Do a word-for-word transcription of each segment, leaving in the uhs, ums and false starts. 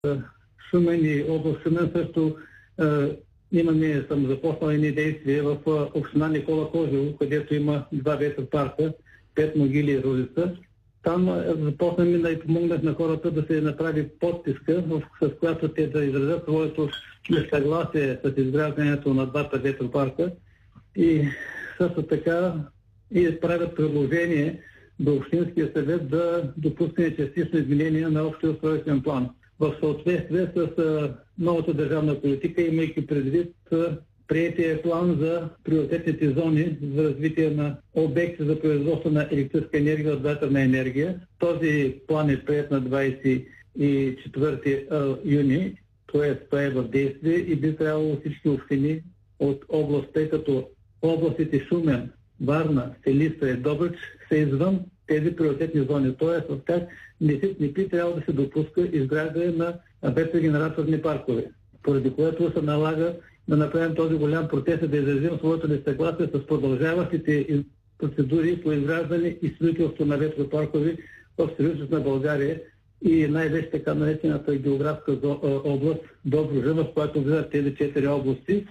Шумен и област Шумен също е, имаме, съм започнал едни действия в е, община Никола Козело, където има два ветропарка, Пет могили и Рузица. Там е, започнахме да и помогнах на хората да се направи подписка, в, с която те да изразят своето несъгласие с изграждането на двата ветропарка и също така и правят предложение до Общинския съвет да допусне частично изменение на общия устройствен план. В съответствие с а, новата държавна политика, имайки предвид а, приетия план за приоритетните зони за развитие на обекти за производство на електрическа енергия от вятърна енергия. Този план е приет на двадесет и четвърти юни, т.е. той е в действие и би трябвало всички общини от област, тъй като областите Шумен, Варна, Силистра и Добрич са извън тези приоритетни зони. Т.е. в тях не, не би трябвало да се допуска изграждане на ветрогенераторни паркове, поради което се налага да направим този голям протест и да изразим своето несъгласие с продължаващите процедури по изграждане и строителство на ветропаркове в Североизточна България и най-вече така наречената географска област Добруджа, в която влизат тези четири области,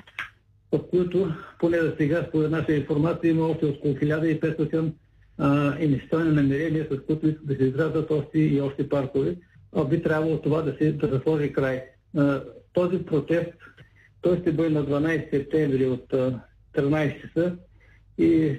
в които, поне за сега, според наша информация, има още около хиляда и петстотин инвестиционни намерения, с които искат да се изграждат още и още паркове. А би трябвало това да се да сложи край. А, този протест, той ще бъде на дванадесети септември от тринадесет часа и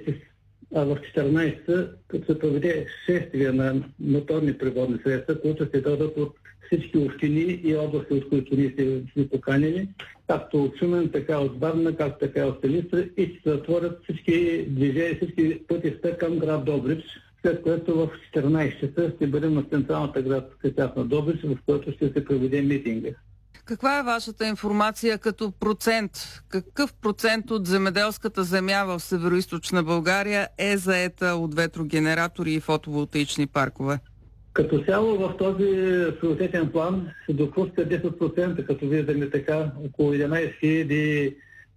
а в четиринадесет часа, като се проведе шествие на моторни превозни средства, които се дадат от всички общини и области, от които ние сте сме поканили, както от Шумен, така от Варна, както така от Силистра, и ще се затворят всички движения, всички пътища към град Добрич, след което в четиринадесет часа ще бъдем на централната градска част на Добрич, в който ще се проведе митинга. Каква е вашата информация като процент? Какъв процент от земеделската земя в Североизточна България е заета от ветрогенератори и фотоволтаични паркове? Като цяло в този приоритетен план се допуска десет процента, като виждаме така, около единадесет хиляди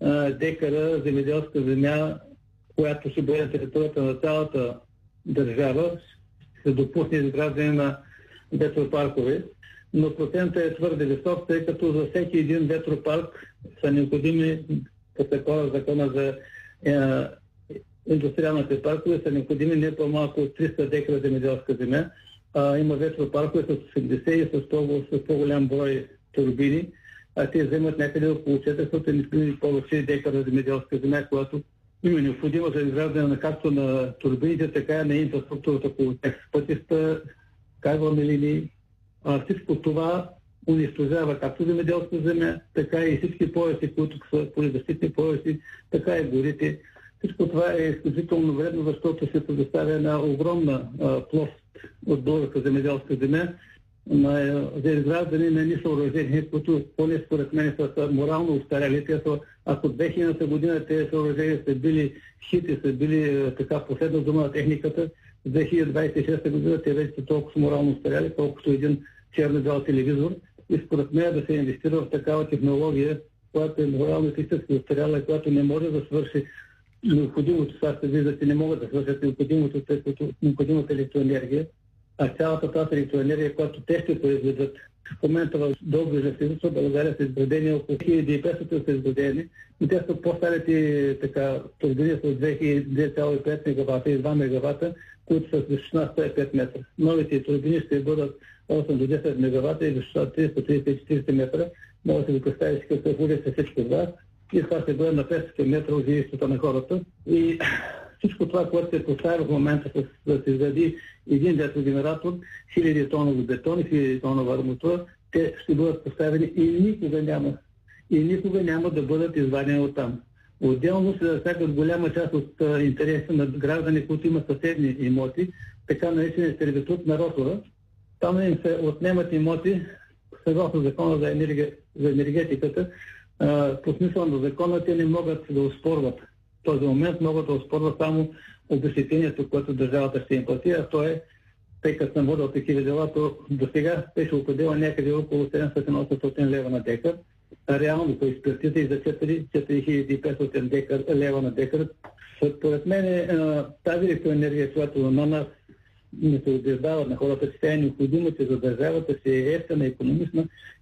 декара земеделска земя, която ще бъде на територията на цялата държава, се допусне изграждане на ветропаркове. Но процентът е твърде висок, тъй като за всеки един ветропарк са необходими, по такова закона за е, индустриалните паркове, са необходими не по-малко от триста декара земеделска земя. А, има ветропаркове с осемдесет и с, по- с по-голям брой турбини, а те вземат някъде около четиристотин и повече декара земеделска земя, която има необходимо за изграждане на както на турбините, така и на инфраструктурата по тях, пътища, кабелни линии. А всичко това унищожава както земеделска земя, така и всички пояси, които са полезащитни пояси, така и горите. Всичко това е изключително вредно, защото се предоставя една огромна а, площ от българска земеделска земя на, за изграждане на едни съоръжения, които поне според мен са морално устарели. Те са, ако две хилядната година тези съоръжения са били хити, са били така последна дума на техниката, в две хиляди двадесет и шеста година те вече са толкова морално устарели, колкото един черно-бял телевизор. И според мен да се инвестира в такава технология, която е морално истински устаряла и която не може да свърши необходимото, сега се виждате, не могат да свършат необходимото, тъй като необходимата електроенергия, а цялата тази електроенергия, която те ще произведат. В момента в Добруджа, в България са изградени около хиляда и петстотин са изградени, но те са по-старите така турбини с две цяло и пет мегавата и два мегавата, които са с височина сто и пет метра. Новите турбини ще бъдат осем до десет мегавата и височина триста тридесет и четиридесет метра. Може да си го представите какъв улица всичко това. И това ще бъде на петстотин метра от жилищата на хората. И всичко това, което се поставя в момента с, да се изгради един ветрогенератор, хиляди тонови бетон, хиляди тонова арматура, те ще бъдат поставени и никога няма. И никога няма да бъдат извадени оттам. Отделно се засягат голяма част от а, интереса на граждани, които имат съседни имоти, така наречения сервитут на ротора. Там им се отнемат имоти, съгласно закона за, енергия, за енергетиката. А, по смисъл на закона те не могат да оспорват. В този момент могат да оспорват само обезщетението, което държавата ще им плати, а то е, тъй като съм водил такива дела, то до сега беше определено някъде около седемстотин до осемстотин лева на декар. А реално по експертиза и за четири хиляди и петстотин лева на декар. Според мен тази електроенергия, която на нас не се убеждава на хората, че тя е необходима, че за държавата си е ефтина, икономична,